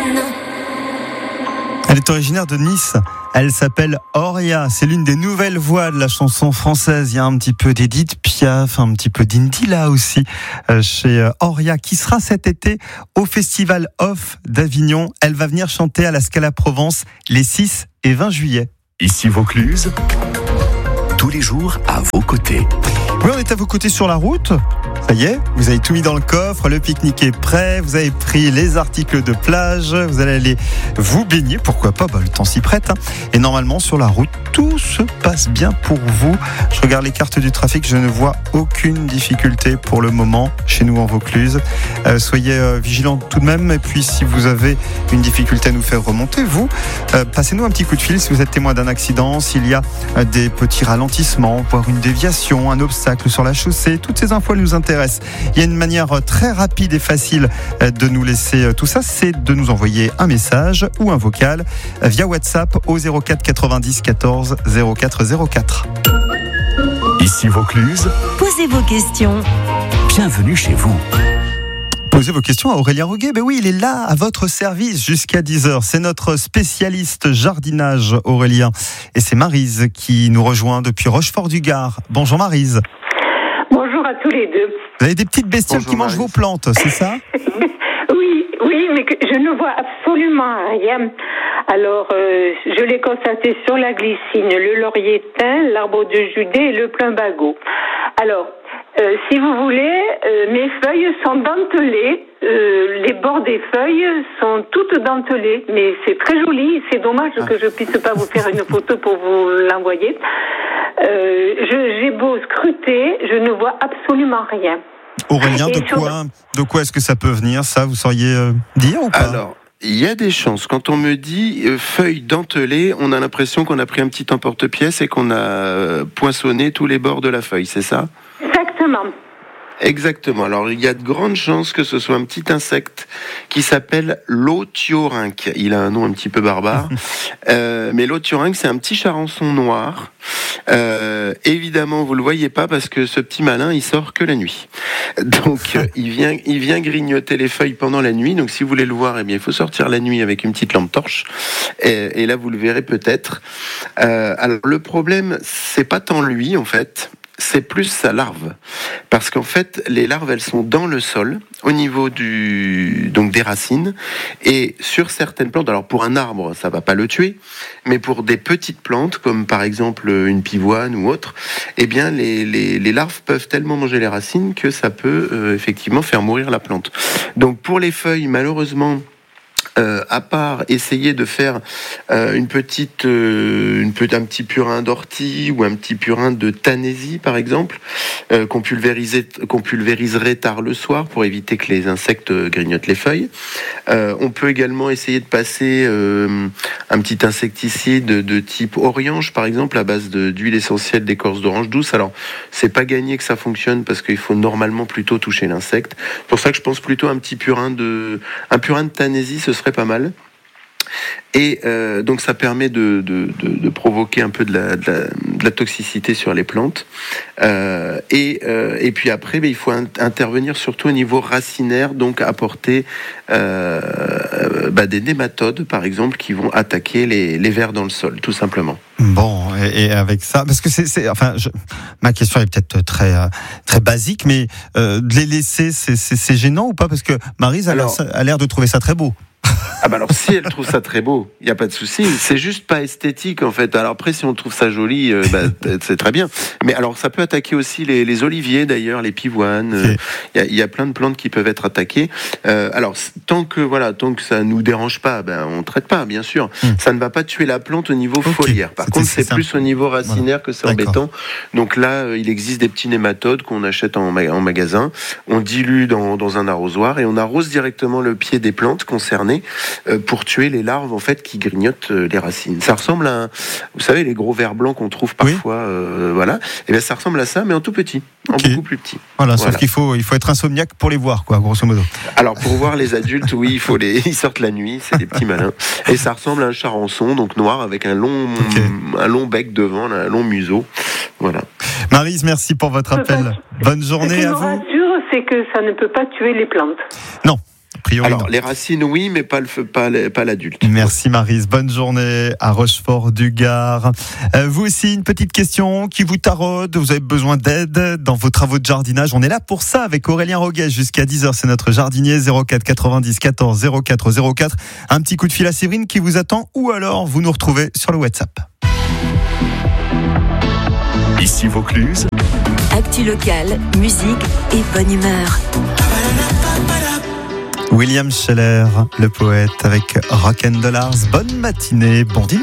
Elle est originaire de Nice. Elle s'appelle Auria. C'est l'une des nouvelles voix de la chanson française. Il y a un petit peu d'Edith Piaf, un petit peu d'Indila aussi chez Auria, qui sera cet été au Festival Off d'Avignon. Elle va venir chanter à la Scala Provence les 6 et 20 juillet. Ici Vaucluse, tous les jours à vos côtés. Oui, on est à vos côtés sur la route. Ça y est, vous avez tout mis dans le coffre, le pique-nique est prêt, vous avez pris les articles de plage, vous allez aller vous baigner, pourquoi pas, le temps s'y prête. Et normalement, sur la route, tout se passe bien pour vous. Je regarde les cartes du trafic, je ne vois aucune difficulté pour le moment chez nous en Vaucluse. Soyez vigilants tout de même, et puis si vous avez une difficulté à nous faire remonter, vous, passez-nous un petit coup de fil si vous êtes témoin d'un accident, s'il y a des petits ralentissements, voire une déviation, un obstacle sur la chaussée, toutes ces infos nous intéressent. Il y a une manière très rapide et facile de nous laisser tout ça, c'est de nous envoyer un message ou un vocal via WhatsApp au 04 90 14 04 04. Ici Vaucluse, Posez vos questions. bienvenue chez vous. Posez vos questions à Aurélien Roguet. Ben oui, il est là à votre service jusqu'à 10h. C'est notre spécialiste jardinage, Aurélien. Et c'est Maryse qui nous rejoint depuis Rochefort-du-Gard. Bonjour Maryse. Bonjour à tous les deux. Vous avez des petites bestioles qui mangent vos plantes, c'est ça? Oui, mais je ne vois absolument rien. Alors, je l'ai constaté sur la glycine, le laurier thym, l'arbre de Judée et le plumbago. Alors, si vous voulez, mes feuilles sont dentelées. Les bords des feuilles sont toutes dentelées, mais c'est très joli. C'est dommage que je puisse pas vous faire une photo pour vous l'envoyer. J'ai beau scruter, je ne vois absolument rien. Aurélien, de quoi est-ce que ça peut venir, ça, vous sauriez dire ou pas? Alors, il y a des chances. Quand on me dit feuilles dentelées, on a l'impression qu'on a pris un petit emporte-pièce et qu'on a poinçonné tous les bords de la feuille, c'est ça? Exactement. Alors, il y a de grandes chances que ce soit un petit insecte qui s'appelle l'othiorynque. Il a un nom un petit peu barbare. Mais l'othiorynque, c'est un petit charançon noir. Évidemment, vous le voyez pas parce que ce petit malin, il sort que la nuit. Donc, il vient grignoter les feuilles pendant la nuit. Donc, si vous voulez le voir, eh bien, il faut sortir la nuit avec une petite lampe torche. Et là, vous le verrez peut-être. Alors, le problème, c'est pas tant lui, en fait. C'est plus sa larve. Parce qu'en fait, les larves, elles sont dans le sol, au niveau des racines, et sur certaines plantes, alors pour un arbre, ça va pas le tuer, mais pour des petites plantes, comme par exemple une pivoine ou autre, eh bien, les larves peuvent tellement manger les racines que ça peut effectivement faire mourir la plante. Donc pour les feuilles, malheureusement, à part essayer de faire un petit purin d'ortie ou un petit purin de tanésie par exemple, qu'on pulvériserait tard le soir pour éviter que les insectes grignotent les feuilles. On peut également essayer de passer un petit insecticide de type orange par exemple à base d'huile essentielle d'écorce d'orange douce. Alors c'est pas gagné que ça fonctionne parce qu'il faut normalement plutôt toucher l'insecte. C'est pour ça que je pense plutôt à un purin de tanésie, ce serait pas mal. Et donc ça permet de provoquer un peu de la toxicité sur les plantes. Et puis après, il faut intervenir surtout au niveau racinaire, donc apporter des nématodes, par exemple, qui vont attaquer les vers dans le sol, tout simplement. Bon, et avec ça, parce que ma question est peut-être très très basique, mais de les laisser, c'est gênant ou pas? Parce que Maryse a l'air de trouver ça très beau. Alors si elle trouve ça très beau, il n'y a pas de souci, c'est juste pas esthétique en fait. Alors après si on trouve ça joli, c'est très bien. Mais alors ça peut attaquer aussi les oliviers d'ailleurs, les pivoines, il y a plein de plantes qui peuvent être attaquées. Alors tant que ça nous dérange pas, on traite pas bien sûr. Ça ne va pas tuer la plante au niveau foliaire. Par contre c'est plus au niveau racinaire que c'est embêtant. Donc là il existe des petits nématodes qu'on achète en magasin, on dilue dans un arrosoir et on arrose directement le pied des plantes concernées pour tuer les larves en fait qui grignotent les racines. Ça ressemble à vous savez les gros vers blancs qu'on trouve parfois, Et bien ça ressemble à ça mais en tout petit, beaucoup plus petit. Voilà. Sauf qu'il faut être insomniaque pour les voir quoi, grosso modo. Alors pour voir les adultes, oui, ils sortent la nuit, c'est des petits malins. Et ça ressemble à un charançon, donc noir avec un long bec devant, un long museau. Voilà. Maryse, merci pour votre appel. Bonne journée à vous. Ce qui me rassure, c'est que ça ne peut pas tuer les plantes. Non. priori, Alors, non. les racines, oui, mais pas l'adulte. Merci Maryse, bonne journée à Rochefort-du-Gard. Vous aussi, une petite question qui vous taraude, vous avez besoin d'aide dans vos travaux de jardinage. On est là pour ça avec Aurélien Roguet jusqu'à 10h, c'est notre jardinier. 04 90 14 04 04. Un petit coup de fil à Séverine qui vous attend, ou alors vous nous retrouvez sur le WhatsApp. Ici Vaucluse. Actu locale, musique et bonne humeur. William Scheller, le poète, avec Rock'n'Dollars. Bonne matinée, bon dimanche.